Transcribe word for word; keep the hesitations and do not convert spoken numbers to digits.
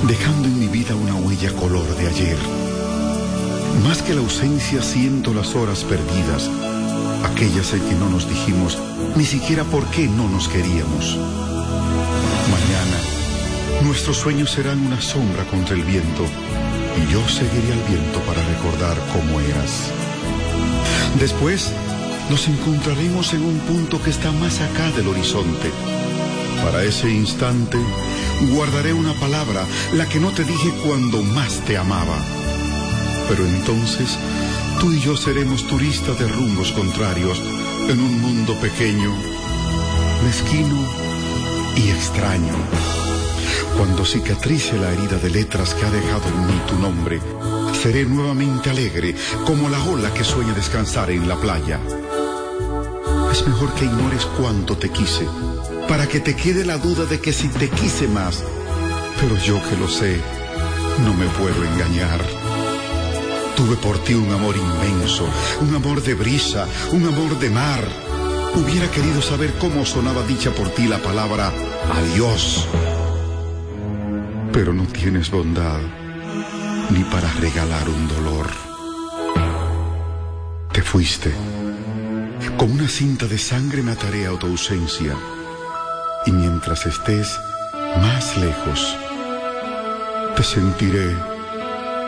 dejando en mi vida una huella color de ayer. Más que la ausencia siento las horas perdidas, aquellas en que no nos dijimos ni siquiera por qué no nos queríamos. Mañana, nuestros sueños serán una sombra contra el viento, y yo seguiré al viento para recordar cómo eras. Después, nos encontraremos en un punto que está más acá del horizonte. Para ese instante, guardaré una palabra, la que no te dije cuando más te amaba. Pero entonces, tú y yo seremos turistas de rumbos contrarios en un mundo pequeño, mezquino y extraño. Cuando cicatrice la herida de letras que ha dejado en mí tu nombre, seré nuevamente alegre como la ola que sueña descansar en la playa. Es mejor que ignores cuánto te quise, para que te quede la duda de que si te quise más. Pero yo que lo sé, no me puedo engañar. Tuve por ti un amor inmenso, un amor de brisa, un amor de mar. Hubiera querido saber cómo sonaba dicha por ti la palabra adiós. Pero no tienes bondad ni para regalar un dolor. Te fuiste. Con una cinta de sangre me ataré a tu ausencia. Y mientras estés más lejos, te sentiré